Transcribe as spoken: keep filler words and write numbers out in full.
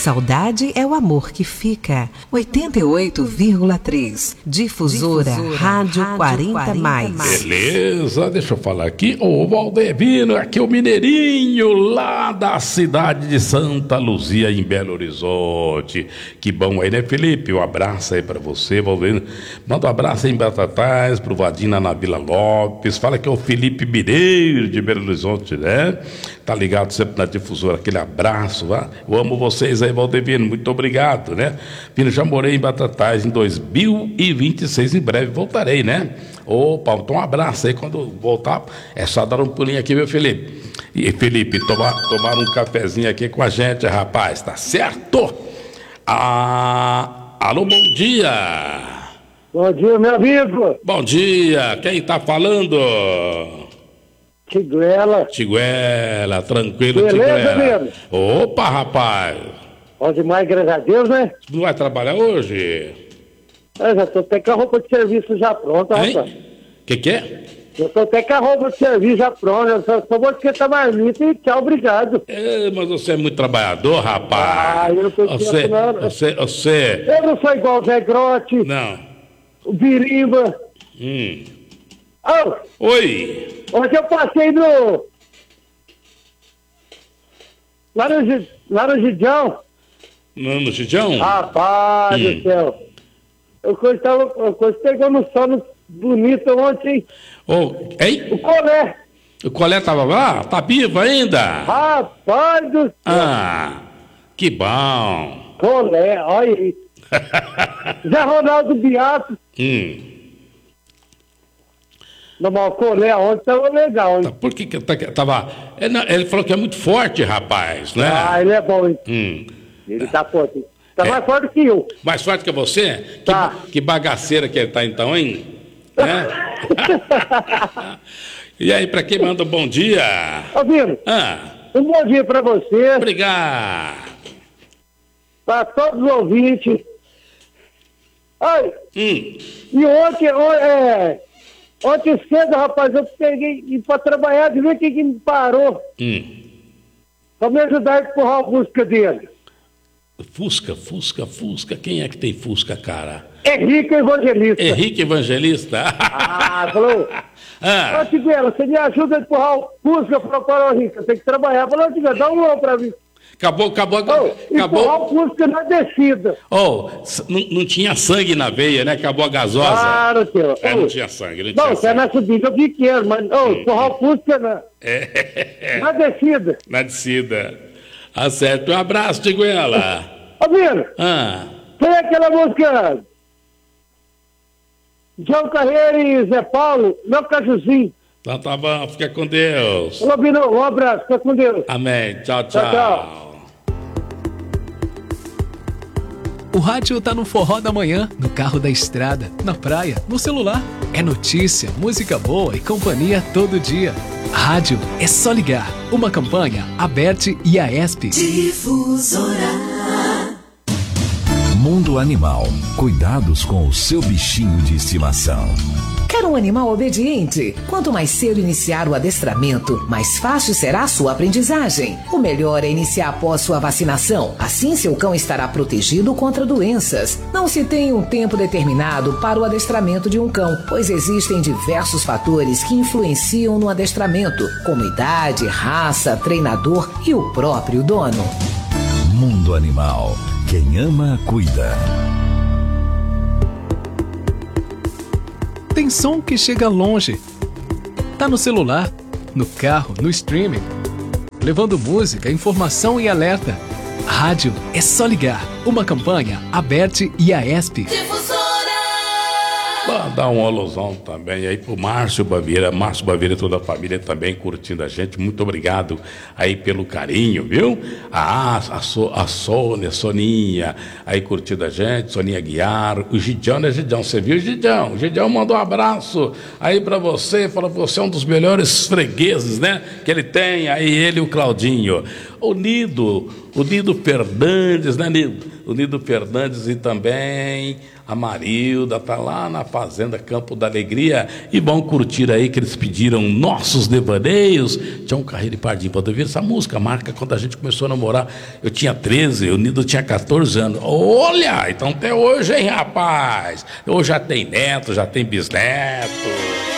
saudade é o amor que fica. oitenta e oito vírgula três. Difusora, Difusora Rádio, Rádio quarenta mais. Beleza, deixa eu falar aqui. Ô, Valdevino, aqui é o Mineirinho, lá da cidade de Santa Luzia, em Belo Horizonte. Que bom aí, né, Felipe? Um abraço aí pra você, Valdevino. Manda um abraço aí em Batatais, pro Vadina na Vila Lopes. Fala que é o Felipe Mineiro, de Belo Horizonte, né? Tá ligado sempre na Difusora, aquele abraço, vá. Eu amo vocês aí, Valdevino, muito obrigado, né? Vino, já morei em Batatais em dois mil e vinte e seis, em breve voltarei, né? Opa, então um abraço aí, quando voltar, é só dar um pulinho aqui, meu Felipe. E Felipe, tomar, tomar um cafezinho aqui com a gente, rapaz, tá certo? Ah, alô, bom dia! Bom dia, meu amigo! Bom dia, quem tá falando? Tiguela. Tiguela, tranquilo, Beleza, Tiguela. mesmo? Opa, rapaz. Bom demais, graças a Deus, né? Não vai trabalhar hoje? Eu já tô até com a roupa de serviço já pronta, Hein? rapaz. Que que é? Eu tô até com a roupa de serviço já pronta. Eu só, só vou esquentar marmita e tchau, obrigado. É, mas você é muito trabalhador, rapaz. Ah, eu não tô você, esquentando, não. você, você... Eu não sou igual o Zé Grotti, Não. o Birimba. Hum. Oh, Oi. hoje eu passei no... Lá no, Gi- lá no Gidião. No, no Gidião? Rapaz Hum. do céu. Eu coisa tava, a coisa pegou no sono bonito ontem. Oh, hein? O colé. O Colé tava lá? Tá vivo ainda? Rapaz do céu. Ah, que bom. Colé, olha aí. Zé Ronaldo Biato. Hum. No mal colé ontem tava legal, Tá, hein? por que que tá- tava... Ele, não- ele falou que é muito forte, rapaz, né? Ah, ele é bom, hein? Hum. Ele tá forte. Tá É. mais forte que eu. Mais forte que você? Que, Tá. que bagaceira que ele tá então, hein? Né? E aí, pra quem manda um bom dia? Ô, Vino, Ah, um bom dia pra você, obrigado. pra todos os ouvintes. Ai, Hum, e ontem, o- é, ontem cedo, rapaz, eu peguei e pra trabalhar, de ver quem que me parou hum. pra me ajudar a empurrar a busca dele. Fusca, Fusca, Fusca. Quem é que tem Fusca, cara? Henrique Evangelista. Henrique Evangelista. Ah, falou. Ô, Ah, Tiguela, você me ajuda a empurrar o Fusca para o Paró Rica. Tem que trabalhar. Falou, Tiguela, dá um mão pra mim. acabou, acabou, Ô, empurrar acabou. o Fusca na descida. Oh, s- não, não tinha sangue na veia, né? Acabou a gasosa. Claro, tio. É, Ô, não tinha sangue, não Não, tinha você é sangue. na subida pequeno, mas ô, empurrar o Fusca na, É, na descida. na descida. Acerta. Um abraço, Tiguela. Ô, Vino, Ah, foi aquela música João Carreira e Zé Paulo, meu cajuzinho. então tá bom, fica com Deus. Ô, Vino, um abraço, fica com Deus. Amém. Tchau, tchau. Tchau, tchau. O rádio tá no forró da manhã, no carro da estrada, na praia, no celular. É notícia, música boa e companhia todo dia. Rádio é só ligar. Uma campanha, Aberte e a ESP. Difusora. Mundo Animal. Cuidados com o seu bichinho de estimação. Quer um animal obediente? Quanto mais cedo iniciar o adestramento, mais fácil será a sua aprendizagem. O melhor é iniciar após sua vacinação. Assim, seu cão estará protegido contra doenças. Não se tem um tempo determinado para o adestramento de um cão, pois existem diversos fatores que influenciam no adestramento, como idade, raça, treinador e o próprio dono. Mundo Animal. Quem ama, cuida. Tem som que chega longe. Tá no celular, no carro, no streaming. Levando música, informação e alerta. Rádio é só ligar. Uma campanha, Aberte e a ESP. Mandar um alusão também aí pro Márcio Baviera, Márcio Baviera e toda a família também curtindo a gente, muito obrigado aí pelo carinho, viu? A, a, so, a Sônia, Soninha, aí curtindo a gente, Soninha Guiar, o Gidião, né Gidião? Você viu o Gidião? O Gidião mandou um abraço aí pra você, falou que você é um dos melhores fregueses, né? Que ele tem, aí ele e o Claudinho. o Nido, o Nido Fernandes, né, Nido? O Nido Fernandes e também a Marilda, tá lá na Fazenda Campo da Alegria, e vão curtir aí que eles pediram Nossos Devaneios. Tinha um Carreiro e Pardinho, pode ouvir essa música, marca quando a gente começou a namorar, eu tinha treze, o Nido tinha catorze anos. Olha, então até hoje, hein, rapaz? Hoje já tem neto, já tem bisneto.